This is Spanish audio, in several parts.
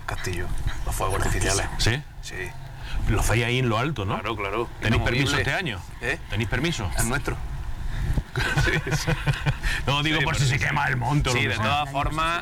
Castillo, los fuegos artificiales. ¿Sí? Sí. Lo hacéis ahí en lo alto, ¿no? Claro, claro. ¿Tenéis permiso Inamovible. este año? ¿Tenéis permiso? Es nuestro. Sí. No, digo por si se quema el monte o lo Sí, que de sea. todas formas,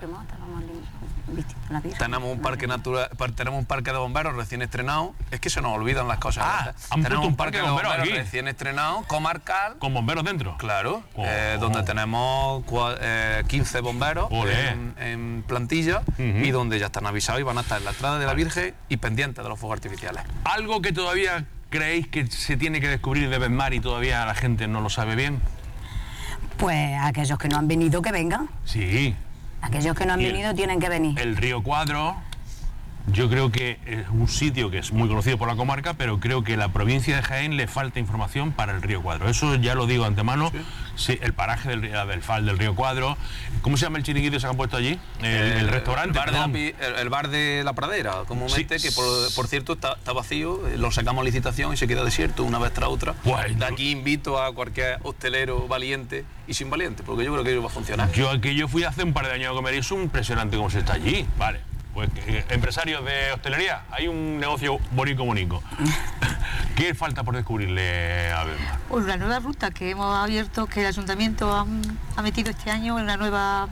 tenemos un parque natural, tenemos un parque de bomberos recién estrenado. Es que se nos olvidan las cosas. Ah, han tenemos puesto un parque de bomberos aquí. recién estrenado, comarcal. ¿Con bomberos dentro? Claro, Oh. donde tenemos 15 bomberos en plantilla y donde ya están avisados y van a estar en la entrada de la Virgen y pendientes de los fuegos artificiales. ¿Algo que todavía creéis que se tiene que descubrir de Besmar y todavía la gente no lo sabe bien? Pues aquellos que no han venido, que vengan. Sí. Aquellos que no han Y venido tienen que venir. El Río Cuadro, yo creo que es un sitio que es muy conocido por la comarca, pero creo que la provincia de Jaén le falta información para el Río Cuadro. Eso ya lo digo de antemano. Sí, el paraje del Fal del Río Cuadro. ¿Cómo se llama el chiringuito que se han puesto allí? El restaurante. El bar de la Pradera, comúnmente, Sí. que por cierto está vacío, lo sacamos a licitación y se queda desierto una vez tras otra. Pues de aquí invito a cualquier hostelero valiente y sin valiente, porque yo creo que ello va a funcionar. Yo fui hace un par de años a comer y es impresionante cómo se está allí. Vale. Pues empresarios de hostelería, hay un negocio bonito. ¿Qué falta por descubrirle a Besmar? Pues una nueva ruta que hemos abierto, que el ayuntamiento ha metido este año, una nueva,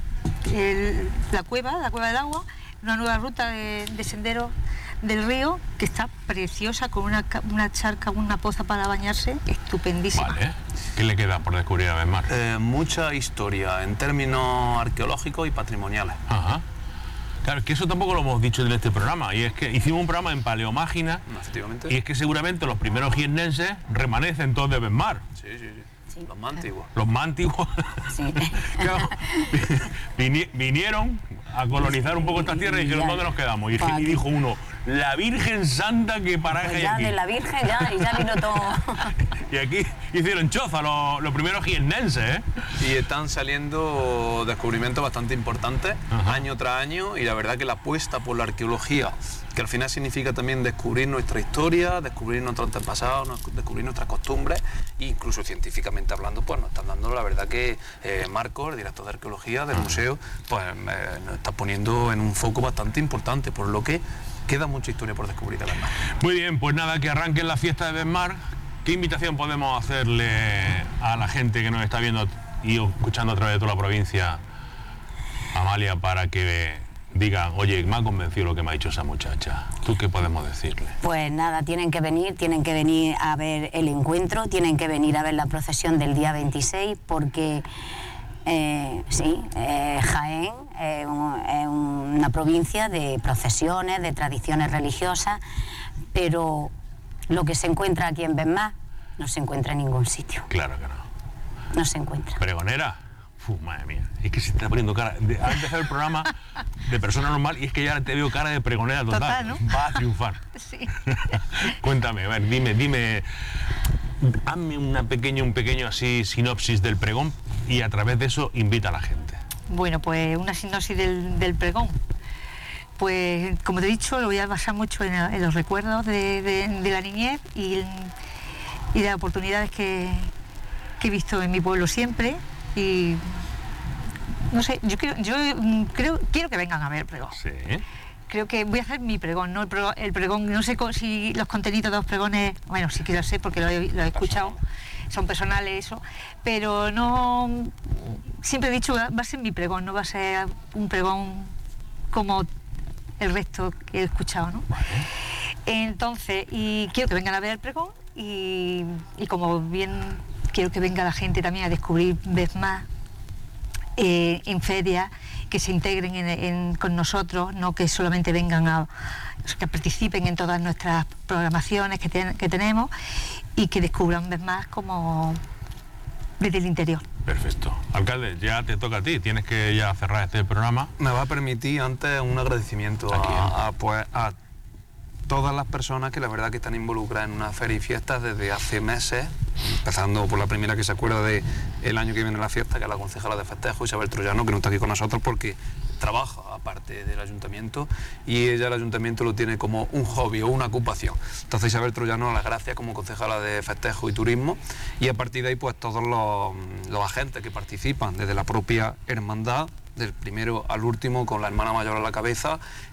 la cueva del agua, una nueva ruta de senderos del río que está preciosa, con una charca, una poza para bañarse, estupendísima. Vale. ¿Qué le queda por descubrir a Besmar? Mucha historia en términos arqueológicos y patrimoniales. Ajá. Claro, es que eso tampoco lo hemos dicho en este programa, y es que hicimos un programa en Paleomágina, Efectivamente. y es que seguramente los primeros jiennenses remanecen todos de Besmar. Sí. Los más antiguos. Los más antiguos Sí. claro, vinieron a colonizar un poco esta tierra y dijeron, ¿dónde nos quedamos? Y dijo uno, la Virgen Santa que paraje Pues hay ya aquí. de la Virgen ya vino todo. Y aquí hicieron choza los primeros jiennenses, ¿eh? Y están saliendo descubrimientos bastante importantes año tras año, y la verdad que la apuesta por la arqueología, que al final significa también descubrir nuestra historia, descubrir nuestros antepasados, descubrir nuestras costumbres, e incluso científicamente hablando, pues nos están dando la verdad que Marcos, el director de arqueología del museo, pues nos está poniendo en un foco bastante importante, por lo que queda mucha historia por descubrir de Besmar. Muy bien, pues nada, que arranquen la fiesta de Besmar. ¿Qué invitación podemos hacerle a la gente que nos está viendo y escuchando a través de toda la provincia, Amalia, para que digan, oye, me ha convencido lo que me ha dicho esa muchacha? ¿Tú qué podemos decirle? Pues nada, tienen que venir a ver el encuentro, tienen que venir a ver la procesión del día 26, porque Jaén es una provincia de procesiones, de tradiciones religiosas, pero lo que se encuentra aquí en Besmar no se encuentra en ningún sitio. Claro que no. No se encuentra. ¿Pregonera? Madre mía, es que se está poniendo cara. Ha empezado el programa de persona normal y es que ya te veo cara de pregonera total. Total, ¿no? Va a triunfar. Sí. Cuéntame, a ver, dime, hazme un pequeño así sinopsis del pregón y a través de eso invita a la gente. Bueno, pues una sinopsis del pregón. Pues, como te he dicho, lo voy a basar mucho en los recuerdos de la niñez y de las oportunidades que he visto en mi pueblo siempre. Y no sé, yo quiero que vengan a ver el pregón. Sí. Creo que voy a hacer mi pregón, no el pregón. No sé si los contenidos de los pregones, bueno, sí que lo sé porque lo he escuchado, son personales, eso, pero no, siempre he dicho, va a ser mi pregón, no va a ser un pregón como el resto que he escuchado, ¿no? Vale. Entonces, y quiero que vengan a ver el pregón y como bien quiero que venga la gente también a descubrir Besmar en ferias, que se integren con nosotros, no que solamente vengan que participen en todas nuestras programaciones que tenemos y que descubran Besmar como desde el interior. Perfecto. Alcalde, ya te toca a ti, tienes que ya cerrar este programa. Me va a permitir antes un agradecimiento ¿A a todas las personas que la verdad que están involucradas en una feria y fiestas desde hace meses, empezando por la primera que se acuerda del año que viene la fiesta, que es la concejala de festejo, Isabel Troyano, que no está aquí con nosotros porque trabaja aparte del ayuntamiento y ella el ayuntamiento lo tiene como un hobby o una ocupación. Entonces Isabel Troyano, las gracias como concejala de festejo y turismo, y a partir de ahí pues todos los agentes que participan desde la propia hermandad, del primero al último, con la hermana mayor a la cabeza,